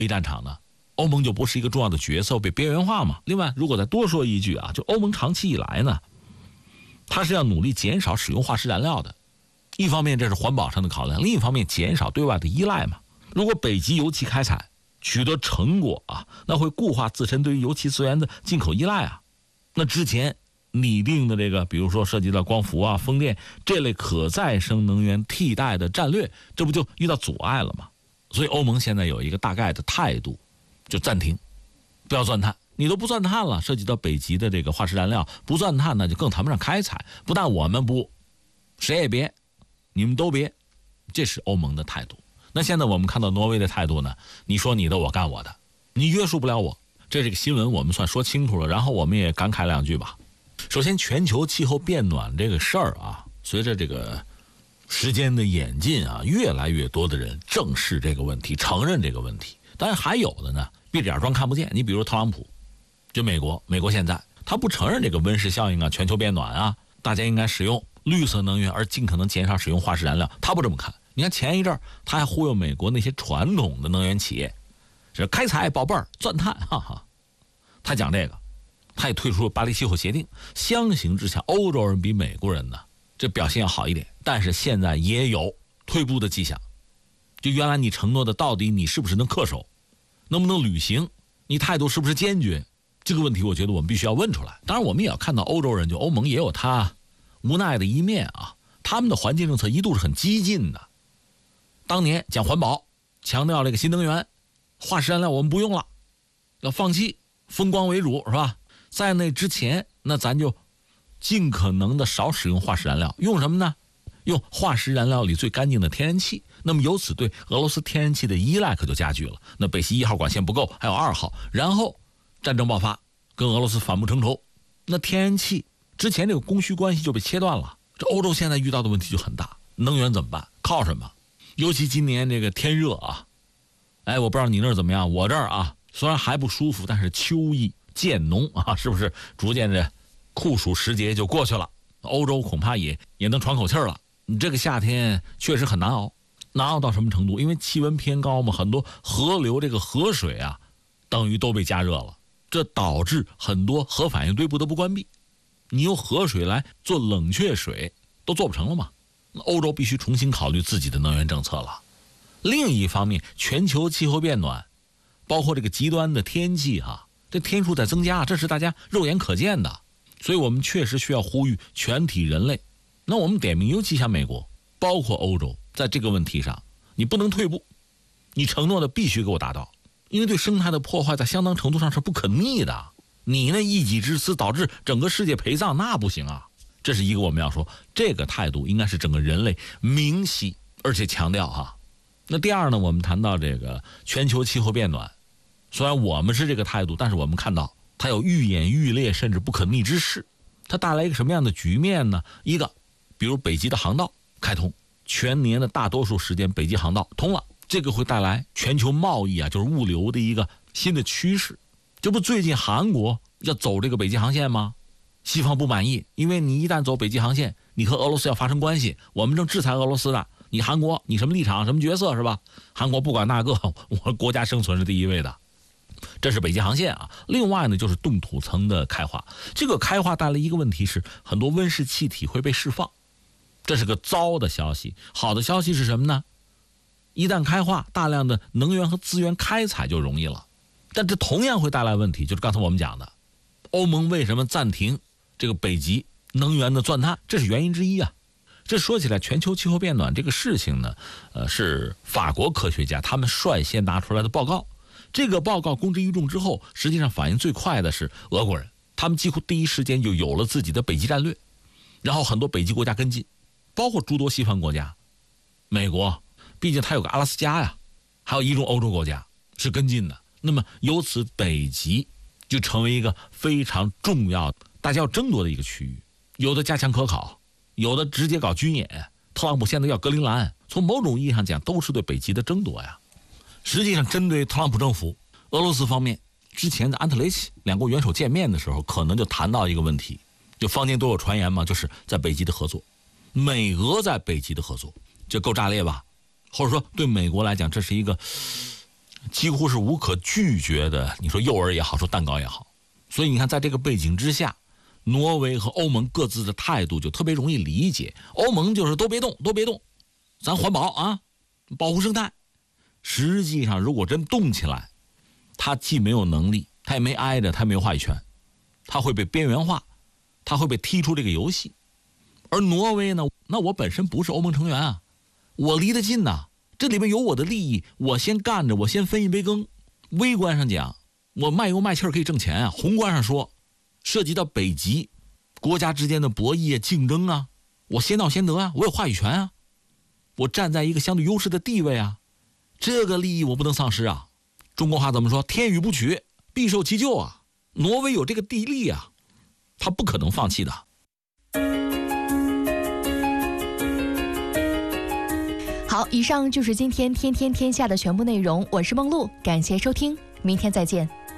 A 战场呢，欧盟就不是一个重要的角色，被边缘化嘛。另外，如果再多说一句啊，就欧盟长期以来呢，它是要努力减少使用化石燃料的。一方面这是环保上的考量，另一方面减少对外的依赖嘛。如果北极油气开采取得成果啊，那会固化自身对于油气资源的进口依赖啊。那之前拟定的这个，比如说涉及到光伏啊、风电这类可再生能源替代的战略，这不就遇到阻碍了吗？所以欧盟现在有一个大概的态度，就暂停，不要钻探。你都不钻探了，涉及到北极的这个化石燃料，不钻探那就更谈不上开采。不但我们不，谁也别，你们都别，这是欧盟的态度。那现在我们看到挪威的态度呢？你说你的，我干我的，你约束不了我。这个新闻我们算说清楚了，然后我们也感慨两句吧。首先，全球气候变暖这个事儿啊，随着这个时间的演进啊，越来越多的人正视这个问题，承认这个问题。当然还有的呢，闭着眼装看不见。你比如特朗普，就美国现在他不承认这个温室效应啊、全球变暖啊，大家应该使用绿色能源，而尽可能减少使用化石燃料。他不这么看。你看前一阵他还忽悠美国那些传统的能源企业，是开采宝贝儿、钻探，哈哈。他讲这个，他也退出了巴黎气候协定。相形之下，欧洲人比美国人呢，这表现要好一点，但是现在也有退步的迹象。就原来你承诺的，到底你是不是能恪守，能不能履行，你态度是不是坚决，这个问题我觉得我们必须要问出来。当然我们也要看到欧洲人，就欧盟也有他无奈的一面啊。他们的环境政策一度是很激进的，当年讲环保，强调这个新能源，化石燃料我们不用了，要放弃，风光为主，是吧？在那之前，那咱就尽可能的少使用化石燃料，用什么呢？用化石燃料里最干净的天然气。那么由此对俄罗斯天然气的依赖可就加剧了。那北溪1号管线不够，还有2号，然后战争爆发，跟俄罗斯反目成仇，那天然气之前这个供需关系就被切断了。这欧洲现在遇到的问题就很大，能源怎么办？靠什么？尤其今年这个天热啊，我不知道你那儿怎么样，我这儿啊虽然还不舒服，但是秋意渐浓啊，是不是逐渐这酷暑时节就过去了？欧洲恐怕也能喘口气了。这个夏天确实很难熬，难熬到什么程度？因为气温偏高嘛，很多河流这个河水啊，等于都被加热了，这导致很多核反应堆不得不关闭。你用河水来做冷却水都做不成了嘛？欧洲必须重新考虑自己的能源政策了。另一方面，全球气候变暖，包括这个极端的天气这天数在增加，这是大家肉眼可见的。所以我们确实需要呼吁全体人类。那我们点名，尤其像美国，包括欧洲，在这个问题上，你不能退步，你承诺的必须给我达到，因为对生态的破坏在相当程度上是不可逆的。你那一己之私导致整个世界陪葬，那不行啊。这是一个我们要说，这个态度应该是整个人类明晰而且强调那第二呢，我们谈到这个全球气候变暖，虽然我们是这个态度，但是我们看到它有愈演愈烈甚至不可逆之势。它带来一个什么样的局面呢？一个比如北极的航道开通，全年的大多数时间北极航道通了，这个会带来全球贸易就是物流的一个新的趋势。这不最近韩国要走这个北极航线吗？西方不满意，因为你一旦走北极航线，你和俄罗斯要发生关系，我们正制裁俄罗斯呢。你韩国，你什么立场，什么角色，是吧？韩国不管那个，我国家生存是第一位的。这是北极航线另外呢，就是冻土层的开化。这个开化带来一个问题是，很多温室气体会被释放，这是个糟的消息。好的消息是什么呢？一旦开化，大量的能源和资源开采就容易了。但这同样会带来问题，就是刚才我们讲的，欧盟为什么暂停这个北极能源的钻探，这是原因之一啊。这说起来，全球气候变暖这个事情呢，是法国科学家他们率先拿出来的报告。这个报告公之于众之后，实际上反应最快的是俄国人，他们几乎第一时间就有了自己的北极战略，然后很多北极国家跟进，包括诸多西方国家，美国，毕竟它有个阿拉斯加呀，还有一众欧洲国家是跟进的。那么由此北极就成为一个非常重要大家要争夺的一个区域，有的加强科考，有的直接搞军演。特朗普现在要格陵兰，从某种意义上讲都是对北极的争夺呀。实际上针对特朗普政府，俄罗斯方面之前在安特雷奇两国元首见面的时候，可能就谈到一个问题，就坊间都有传言嘛，就是在北极的合作，美俄在北极的合作，这够炸裂吧？或者说对美国来讲，这是一个几乎是无可拒绝的，你说诱饵也好，说蛋糕也好。所以你看，在这个背景之下，挪威和欧盟各自的态度就特别容易理解。欧盟就是都别动，都别动，咱环保啊，保护生态。实际上，如果真动起来，他既没有能力，他也没挨着，他没有话语权，他会被边缘化，他会被踢出这个游戏。而挪威呢，那我本身不是欧盟成员啊，我离得近呐，这里面有我的利益，我先干着，我先分一杯羹。微观上讲，我卖油卖气可以挣钱啊；宏观上说，涉及到北极国家之间的博弈竞争啊，我先到先得啊，我有话语权啊，我站在一个相对优势的地位啊，这个利益我不能丧失啊。中国话怎么说？天与不取，必受其咎啊。挪威有这个地利啊，他不可能放弃的。 好，以上就是今天天天天下的全部内容，我是梦露，感谢收听，明天再见。